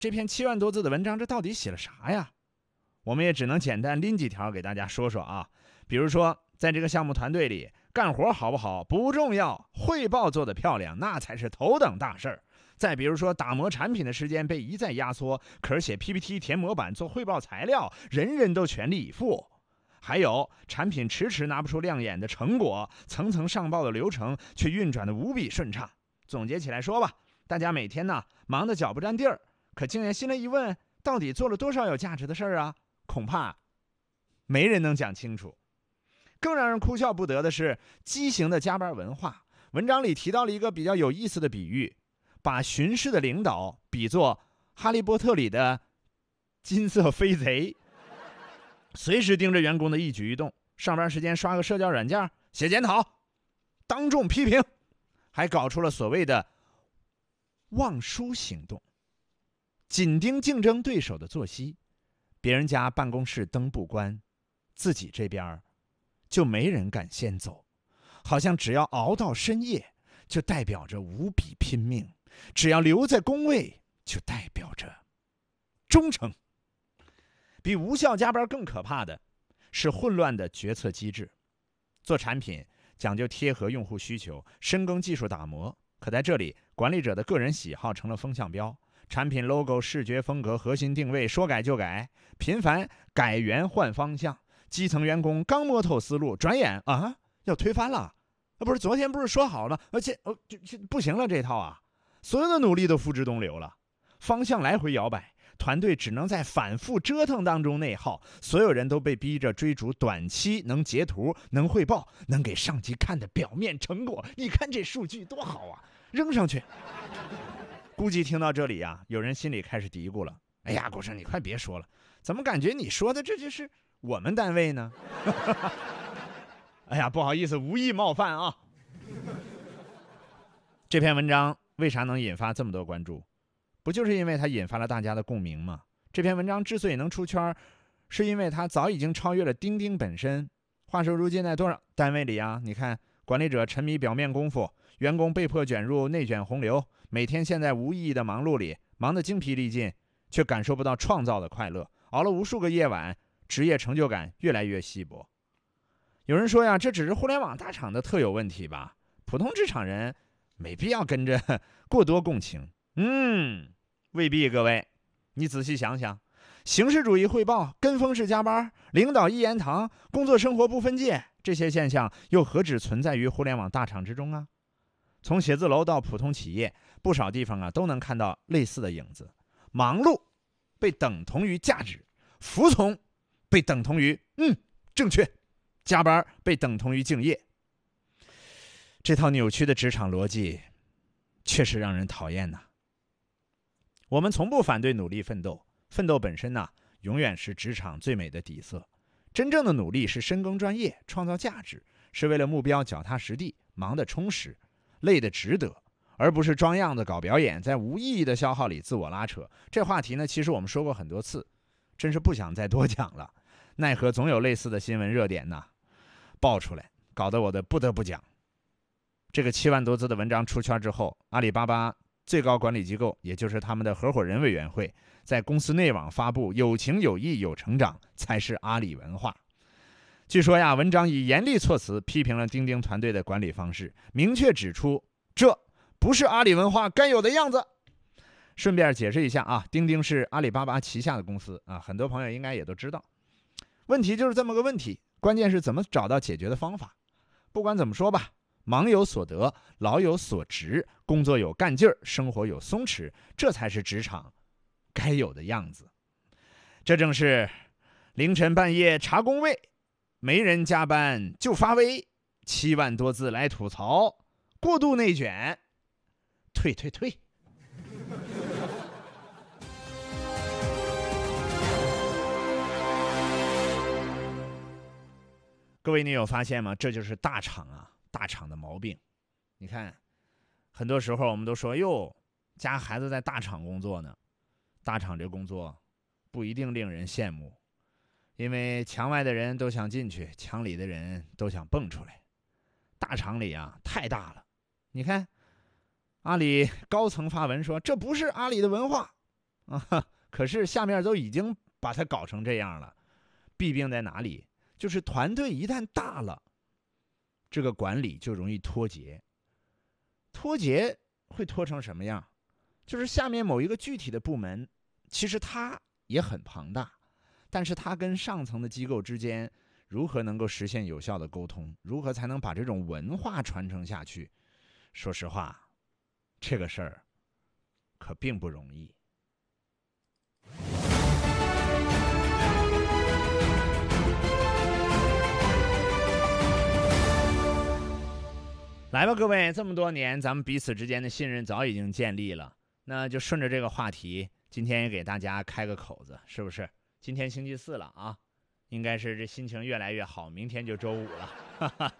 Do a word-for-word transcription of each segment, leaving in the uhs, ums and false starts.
这篇七万多字的文章，这到底写了啥呀？我们也只能简单拎几条给大家说说啊。比如说，在这个项目团队里，干活好不好不重要，汇报做得漂亮那才是头等大事儿。再比如说，打磨产品的时间被一再压缩，可是写 P P T、填模板、做汇报材料，人人都全力以赴。还有产品迟迟拿不出亮眼的成果，层层上报的流程却运转得无比顺畅。总结起来说吧，大家每天呢忙得脚不沾地儿，可静下心来一问，到底做了多少有价值的事儿啊？恐怕没人能讲清楚。更让人哭笑不得的是畸形的加班文化。文章里提到了一个比较有意思的比喻，把巡视的领导比作哈利波特里的金色飞贼，随时盯着员工的一举一动，上班时间刷个社交软件，写检讨，当众批评，还搞出了所谓的望书行动，紧盯竞争对手的作息。别人家办公室灯不关，自己这边就没人敢先走，好像只要熬到深夜就代表着无比拼命，只要留在工位就代表着忠诚。比无效加班更可怕的是混乱的决策机制。做产品讲究贴合用户需求，深耕技术打磨，可在这里管理者的个人喜好成了风向标，产品 logo、 视觉风格、核心定位说改就改，频繁改元换方向，基层员工刚摸透思路，转眼啊要推翻了，啊不是昨天不是说好了，而且哦就就不行了，这套啊所有的努力都付之东流了，方向来回摇摆，团队只能在反复折腾当中内耗，所有人都被逼着追逐短期能截图、能汇报、能给上级看的表面成果。你看这数据多好啊，扔上去。估计听到这里啊，有人心里开始嘀咕了：哎呀，国生你快别说了，怎么感觉你说的这就是我们单位呢？哎呀，不好意思，无意冒犯啊。这篇文章为啥能引发这么多关注？不就是因为它引发了大家的共鸣吗？这篇文章之所以能出圈，是因为它早已经超越了钉钉本身。话说如今在多少单位里啊，你看管理者沉迷表面功夫，员工被迫卷入内卷洪流，每天陷在无意义的忙碌里，忙得精疲力尽，却感受不到创造的快乐，熬了无数个夜晚，职业成就感越来越稀薄。有人说呀，这只是互联网大厂的特有问题吧，普通职场人没必要跟着过多共情。嗯，未必，各位，你仔细想想，形式主义汇报、跟风式加班、领导一言堂、工作生活不分界，这些现象又何止存在于互联网大厂之中啊？从写字楼到普通企业，不少地方啊都能看到类似的影子。忙碌被等同于价值，服从被等同于嗯正确，加班被等同于敬业。这套扭曲的职场逻辑确实让人讨厌呐。我们从不反对努力奋斗，奋斗本身呢、啊，永远是职场最美的底色。真正的努力是深耕专业，创造价值，是为了目标脚踏实地，忙得充实，累得值得，而不是装样子搞表演，在无意义的消耗里自我拉扯。这话题呢，其实我们说过很多次，真是不想再多讲了。奈何总有类似的新闻热点呐爆出来，搞得我的不得不讲。这个七万多字的文章出圈之后，阿里巴巴最高管理机构，也就是他们的合伙人委员会，在公司内网发布有情有义有成长才是阿里文化。据说呀，文章以严厉措辞批评了钉钉团队的管理方式，明确指出这不是阿里文化该有的样子。顺便解释一下啊，钉钉是阿里巴巴旗下的公司啊，很多朋友应该也都知道。问题就是这么个问题，关键是怎么找到解决的方法。不管怎么说吧，忙有所得，劳有所值，工作有干劲儿，生活有松弛，这才是职场该有的样子。这正是凌晨半夜查工位，没人加班就发威，七万多字来吐槽，过度内卷，退退退。各位，你有发现吗？这就是大厂啊，大厂的毛病。你看，很多时候我们都说，哟，家孩子在大厂工作呢，大厂这工作不一定令人羡慕，因为墙外的人都想进去，墙里的人都想蹦出来。大厂里啊，太大了。你看，阿里高层发文说，这不是阿里的文化， 啊，可是下面都已经把它搞成这样了。弊病在哪里？就是团队一旦大了，这个管理就容易脱节。脱节会脱成什么样？就是下面某一个具体的部门，其实它也很庞大，但是它跟上层的机构之间如何能够实现有效的沟通，如何才能把这种文化传承下去？说实话，这个事儿可并不容易。来吧，各位，这么多年咱们彼此之间的信任早已经建立了，那就顺着这个话题，今天也给大家开个口子，是不是？今天星期四了啊，应该是这心情越来越好，明天就周五了。哈哈。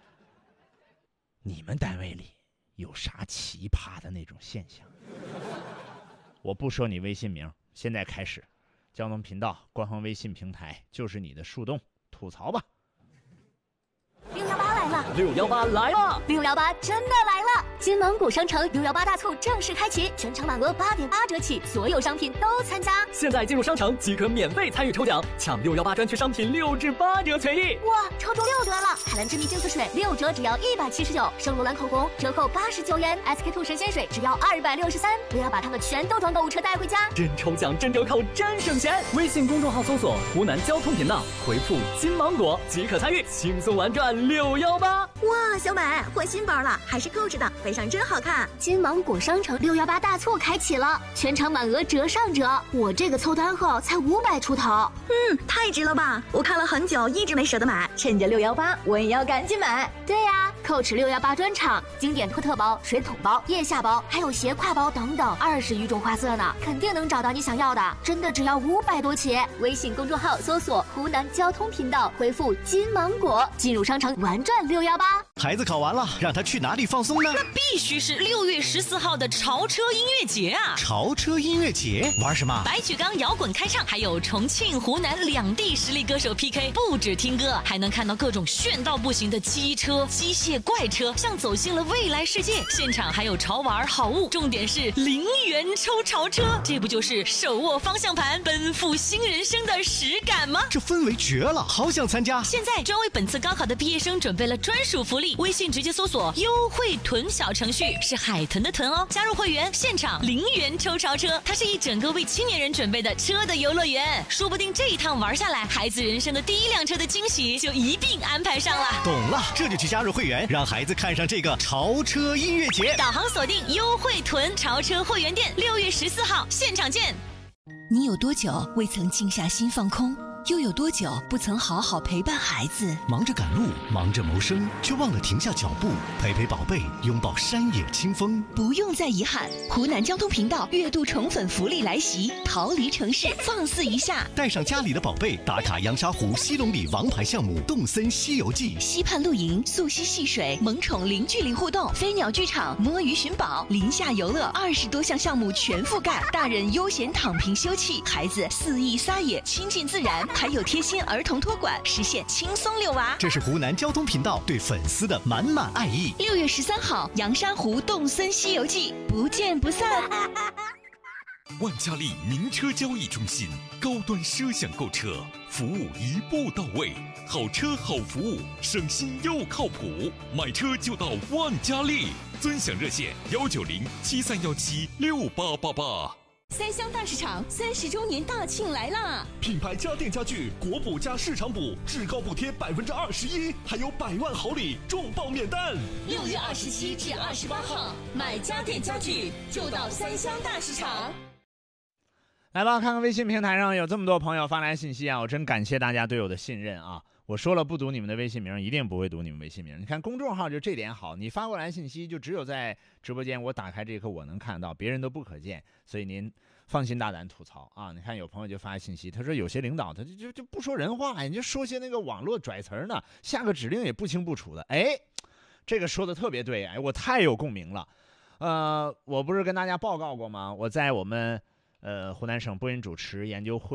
你们单位里有啥奇葩的那种现象？我不说你微信名，现在开始，交通频道官方微信平台就是你的树洞，吐槽吧。 六幺八来了， 六幺八来了， 六幺八真的来了！金芒果商城六幺八大促正式开启，全场满额八点八折起，所有商品都参加。 现在进入商城即可免费参与抽奖，抢六幺八专区商品六至八折权益。 哇，抽中六折了！海蓝之谜净色水六折只要一百七十九，圣罗兰口红折扣八十九元 ，S K two 神仙水只要二百六十三。不要把它们全都装购物车带回家， 真抽奖真折扣真省钱！微信公众号搜索湖南交通频道，回复金芒果即可参与，轻松玩转六幺八。 哇，小美换新包了，还是购置的，背上真好看。 金芒果商城六幺八大促开启了，全场满额折上折，我这个凑单后才五百出头。 嗯，太值了吧！我看了很久，一直没舍得买，趁着六幺八，我也要赶紧买。 对呀、啊，蔻驰六幺八专场，经典托特包、水桶包、腋下包，还有斜挎包等等，二十余种花色呢，肯定能找到你想要的，真的只要五百多起。微信公众号搜索湖南交通频道，回复金芒果，进入商城玩转六幺八。 孩子考完了，让他去哪里放松呢？ 那必须是六月十四号的潮车音乐节啊！ 潮车音乐节玩什么？ 白举纲摇滚开唱，还有重庆、湖南两地实力歌手 P K， 不止听歌，还能看到各种炫到不行的机车、机械怪车，像走进了未来世界。现场还有潮玩好物，重点是零元抽潮车，这不就是手握方向盘奔赴新人生的实感吗？ 这氛围绝了，好想参加！ 现在专为本次高考的毕业生准备了专属福利，微信直接搜索优惠囤小程序，是海豚的豚哦，加入会员现场零元抽潮车，它是一整个为青年人准备的车的游乐园，说不定这一趟玩下来，孩子人生的第一辆车的惊喜就一并安排上了。 懂了，这就去加入会员，让孩子看上这个潮车音乐节。 导航锁定优惠囤潮车会员店，六月十四号现场见。 你有多久未曾静下心放空？又有多久不曾好好陪伴孩子？ 忙着赶路，忙着谋生，却忘了停下脚步，陪陪宝贝，拥抱山野清风。 不用再遗憾，湖南交通频道月度宠粉福利来袭，逃离城市，放肆一下！ 带上家里的宝贝，打卡阳沙湖西龙里王牌项目《动森西游记》， 溪畔露营，溯溪戏水，萌宠零距离互动，飞鸟剧场，摸鱼寻宝，林下游乐，二十多项项目全覆盖，大人悠闲躺平休憩，孩子肆意撒野，亲近自然。还有贴心儿童托管，实现轻松遛娃。 这是湖南交通频道对粉丝的满满爱意。 六月十三号，阳山湖动森西游记，不见不散。 万家丽名车交易中心，高端奢享购车，服务一步到位，好车好服务，省心又靠谱，买车就到万家丽。尊享热线幺九零七三幺七六八八八。 三湘大市场三十周年大庆来啦！ 品牌家电家具国补加市场补，至高补贴百分之二十一，还有百万好礼，重磅免单。 六月二十七至二十八号，买家电家具就到三湘大市场。 来吧，看看微信平台上有这么多朋友发来信息啊，我真感谢大家对我的信任啊！我说了不读你们的微信名，一定不会读你们微信名。你看公众号就这点好，你发过来信息就只有在直播间我打开这一刻我能看到，别人都不可见，所以您放心大胆吐槽啊！你看有朋友就发信息，他说有些领导他就就就不说人话，你就说些那个网络拽词呢，下个指令也不清不楚的。哎，这个说的特别对，哎，我太有共鸣了。呃，我不是跟大家报告过吗？我在我们呃湖南省播音主持研究会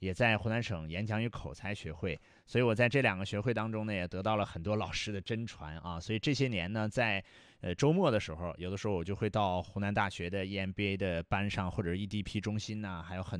也在湖南省演讲与口才学会，所以我在这两个学会当中呢，也得到了很多老师的真传啊。所以这些年呢，在呃周末的时候，有的时候我就会到湖南大学的 E M B A 的班上，或者 E D P 中心呐、啊，还有很